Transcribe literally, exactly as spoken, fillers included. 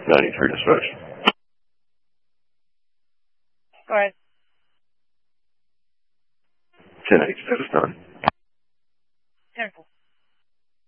ninety-three dispatch. Go ahead. ten eight, status nine.